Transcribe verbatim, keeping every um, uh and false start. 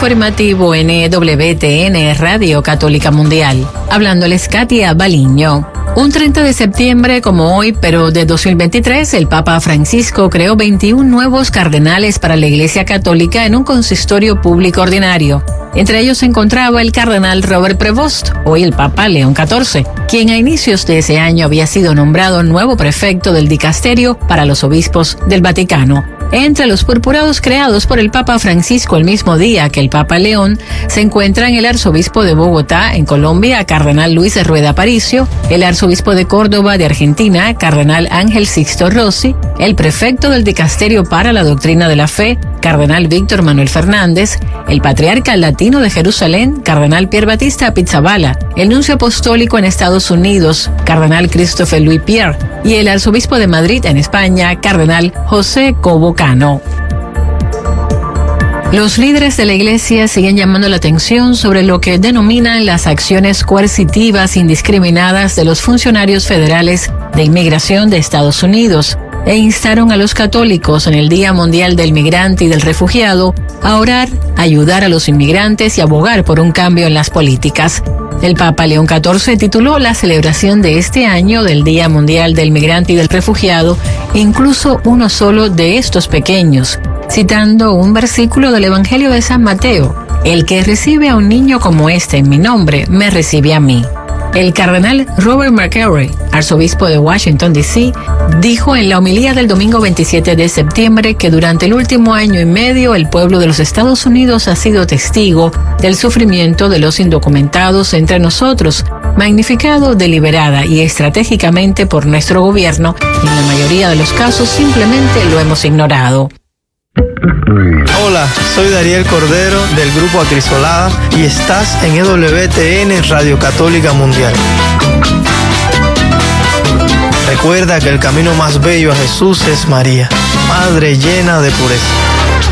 informativo N W T N Radio Católica Mundial. Hablándoles Katia Baliño. Un treinta de septiembre como hoy, pero de dos mil veintitrés, el Papa Francisco creó veintiún nuevos cardenales para la Iglesia Católica en un consistorio público ordinario. Entre ellos se encontraba el cardenal Robert Prevost, hoy el Papa León catorce, quien a inicios de ese año había sido nombrado nuevo prefecto del dicasterio para los obispos del Vaticano. Entre los purpurados creados por el Papa Francisco el mismo día que el Papa León se encuentran el arzobispo de Bogotá, en Colombia, cardenal Luis Rueda Aparicio, el arzobispo de Córdoba, de Argentina, cardenal Ángel Sixto Rossi, el prefecto del dicasterio para la doctrina de la fe, cardenal Víctor Manuel Fernández, el patriarca latino de Jerusalén, cardenal Pier Battista Pizzaballa, el nuncio apostólico en Estados Unidos, cardenal Christopher Louis Pierre, y el arzobispo de Madrid, en España, cardenal José Cobo Cano. Los líderes de la Iglesia siguen llamando la atención sobre lo que denominan las acciones coercitivas indiscriminadas de los funcionarios federales de inmigración de Estados Unidos e instaron a los católicos en el Día Mundial del Migrante y del Refugiado a orar, ayudar a los inmigrantes y abogar por un cambio en las políticas. El Papa León catorce tituló la celebración de este año del Día Mundial del Migrante y del Refugiado incluso uno solo de estos pequeños, citando un versículo del Evangelio de San Mateo: el que recibe a un niño como este en mi nombre, me recibe a mí. El cardenal Robert McCarry, arzobispo de Washington, D C, dijo en la homilía del domingo veintisiete de septiembre que durante el último año y medio el pueblo de los Estados Unidos ha sido testigo del sufrimiento de los indocumentados entre nosotros, magnificado deliberada y estratégicamente por nuestro gobierno, y en la mayoría de los casos simplemente lo hemos ignorado. Hola, soy Dariel Cordero del Grupo Acrisolada y estás en E W T N Radio Católica Mundial. Recuerda que el camino más bello a Jesús es María, Madre llena de pureza.